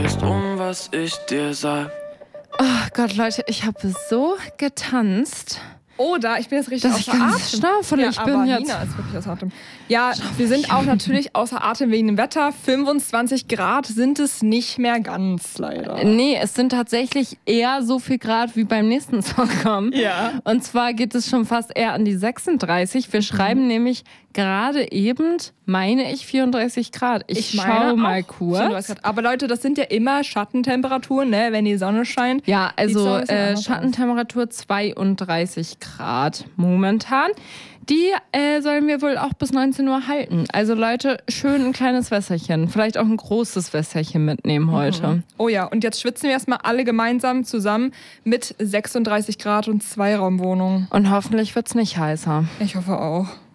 denkst was ich dir sag. Oh Gott, Leute, ich habe so getanzt. Oder ich bin jetzt richtig dass ich außer ganz Atem. schnarfelig Ja, bin aber jetzt. Nina ist wirklich außer Atem. Ja, wir sind auch natürlich außer Atem wegen dem Wetter. 25 Grad sind es nicht mehr ganz, leider. Nee, es sind tatsächlich eher so viel Grad wie beim nächsten Song kommen. Ja. Und zwar geht es schon fast eher an die 36. Wir schreiben nämlich gerade eben, meine ich, 34 Grad. Ich schaue mal kurz. 34 Grad. Aber Leute, das sind ja immer Schattentemperaturen, ne, wenn die Sonne scheint. Ja, also Sieht's ein bisschen anders Schattentemperatur 32 Grad momentan. Die sollen wir wohl auch bis 19 Uhr halten. Also Leute, schön ein kleines Wässerchen, vielleicht auch ein großes Wässerchen mitnehmen heute. Oh ja, und jetzt schwitzen wir erstmal alle gemeinsam zusammen mit 36 Grad und Zweiraumwohnung. Und hoffentlich wird's nicht heißer. Ich hoffe auch.